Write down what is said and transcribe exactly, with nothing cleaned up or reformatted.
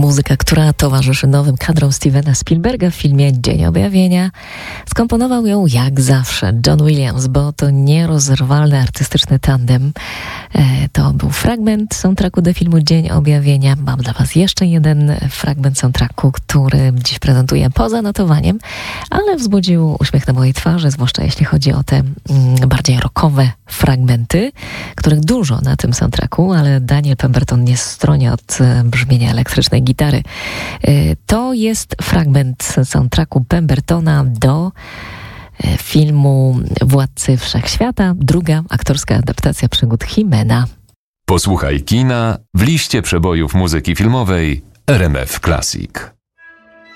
muzyka, która towarzyszy nowym kadrom Stevena Spielberga w filmie Dzień Objawienia. Skomponował ją jak zawsze John Williams, bo to nierozerwalny artystyczny tandem. E, to był fragment soundtracku do filmu Dzień Objawienia. Mam dla Was jeszcze jeden fragment soundtracku, który dziś prezentuję poza notowaniem, ale wzbudził uśmiech na mojej twarzy, zwłaszcza jeśli chodzi o te mm, bardziej rockowe fragmenty, których dużo na tym soundtracku, ale Daniel Pemberton nie stronie od e, brzmienia elektrycznej gitary. E, to jest fragment soundtracku Pembertona do e, filmu Władcy Wszechświata, druga aktorska adaptacja przygód Himena. Posłuchaj kina w liście przebojów muzyki filmowej R M F Classic.